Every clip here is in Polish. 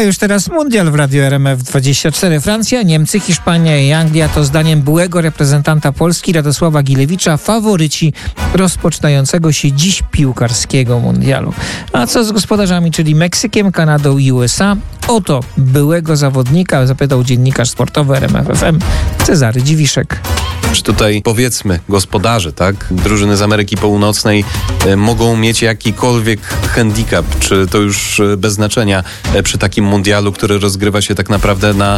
już teraz mundial w Radiu RMF24. Francja, Niemcy, Hiszpania i Anglia to zdaniem byłego reprezentanta Polski Radosława Gilewicza faworyci rozpoczynającego się dziś piłkarskiego mundialu. A co z gospodarzami, czyli Meksykiem, Kanadą i USA? Oto byłego zawodnika zapytał dziennikarz sportowy RMF FM Cezary Dziwiszek. Czy tutaj, powiedzmy, gospodarze, tak, drużyny z Ameryki Północnej mogą mieć jakikolwiek handicap, czy to już bez znaczenia przy takim mundialu, który rozgrywa się tak naprawdę na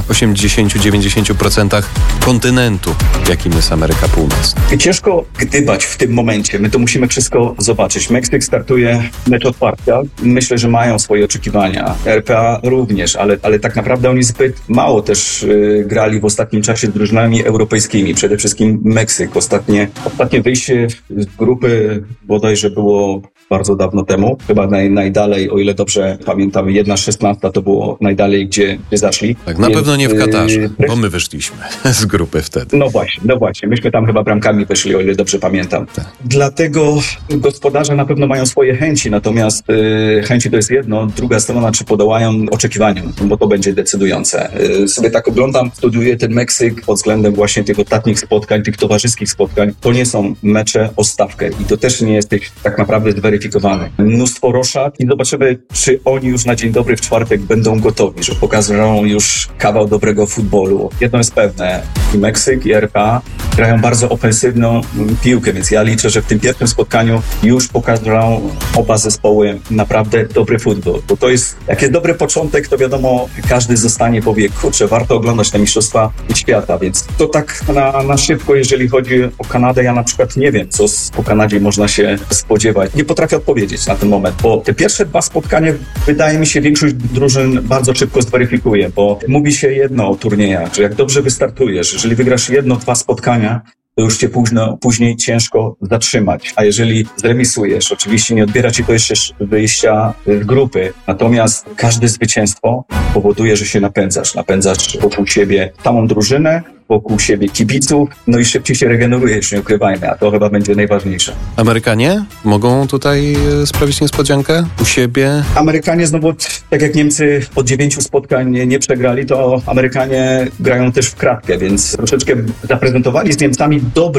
80-90% kontynentu, jakim jest Ameryka Północna? Ciężko gdybać w tym momencie. My to musimy wszystko zobaczyć. Meksyk startuje mecz otwarcia. Myślę, że mają swoje oczekiwania. RPA również, ale tak naprawdę oni zbyt mało też grali w ostatnim czasie z drużynami europejskimi. Przede wszystkim Meksyk. Ostatnie wyjście z grupy bodajże było bardzo dawno temu. Chyba najdalej, o ile dobrze pamiętamy, 1/16 to było najdalej, gdzie zaszli. Tak, na pewno nie w Katarze, bo my wyszliśmy z grupy wtedy. No właśnie. Myśmy tam chyba bramkami wyszli, o ile dobrze pamiętam. Tak. Dlatego gospodarze na pewno mają swoje chęci, natomiast chęci to jest jedno, druga strona, czy podołają oczekiwaniom, bo to będzie decydujące. Sobie tak oglądam, studiuję ten Meksyk pod względem właśnie tych ostatnich spotkań, tych towarzyskich spotkań. To nie są mecze o stawkę i to też nie jest tak naprawdę zweryfikowany. Mnóstwo roszad i zobaczymy, czy oni już na dzień dobry w czwartek będą gotowi, że pokażą już kawał dobrego futbolu. Jedno jest pewne, i Meksyk, i RPA grają bardzo ofensywną piłkę, więc ja liczę, że w tym pierwszym spotkaniu już pokażą oba zespoły naprawdę dobry futbol, bo to jest, jak jest dobry początek, to wiadomo, każdy zostanie, powie, kurczę, warto oglądać te mistrzostwa świata, więc to tak na szybko, jeżeli chodzi o Kanadę, ja na przykład nie wiem, co po Kanadzie można się spodziewać. Nie potrafię odpowiedzieć na ten moment, bo te pierwsze dwa spotkania, wydaje mi się, większość drużyn bardzo szybko zweryfikuje, bo mówi się jedno o turniejach, że jak dobrze wystartujesz, jeżeli wygrasz 1-2 spotkania, to już cię później ciężko zatrzymać. A jeżeli zremisujesz, oczywiście nie odbiera ci to jeszcze wyjścia z grupy, natomiast każde zwycięstwo powoduje, że się napędzasz wokół siebie samą drużynę, wokół siebie kibiców, no i szybciej się regenerujesz, nie ukrywajmy, a to chyba będzie najważniejsze. Amerykanie mogą tutaj sprawić niespodziankę u siebie? Amerykanie znowu, tak jak Niemcy od 9 spotkań nie przegrali, to Amerykanie grają też w kratkę, więc troszeczkę zaprezentowali z Niemcami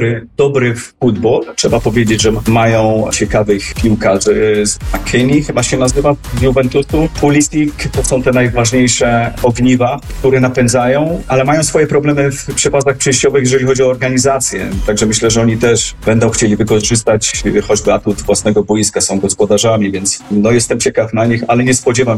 dobry futbol. Trzeba powiedzieć, że mają ciekawych piłkarzy. McKennie chyba się nazywa, z Juventusu. Pulisic, to są te najważniejsze ogniwa, które napędzają, ale mają swoje problemy w przepastach przejściowych, jeżeli chodzi o organizację. Także myślę, że oni też będą chcieli wykorzystać choćby atut własnego boiska, są gospodarzami, więc jestem ciekaw na nich, ale nie spodziewam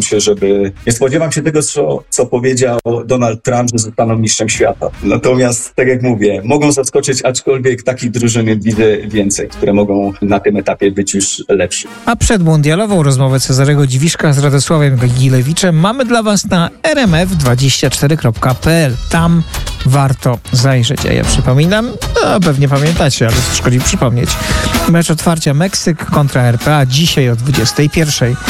się tego, co powiedział Donald Trump, że zostaną mistrzem świata. Natomiast, tak jak mówię, mogą zaskoczyć, aczkolwiek takich drużyn widzę więcej, które mogą na tym etapie być już lepsze. A przedmundialową rozmowę Cezarego Dziwiszka z Radosławem Gilewiczem mamy dla Was na rmf24.pl. Tam warto zajrzeć, a ja przypominam, pewnie pamiętacie, ale szkodzi przypomnieć. Mecz otwarcia Meksyk kontra RPA dzisiaj o 21:00.